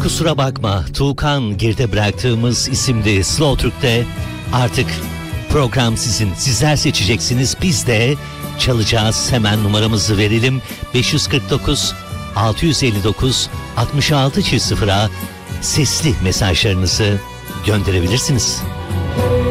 Kusura bakma, Tuğkan geride bıraktığımız isimli Slow Türk'te artık program sizin. Sizler seçeceksiniz. Biz de çalacağız. Hemen numaramızı verelim. 549 659 66 0'a sesli mesajlarınızı gönderebilirsiniz.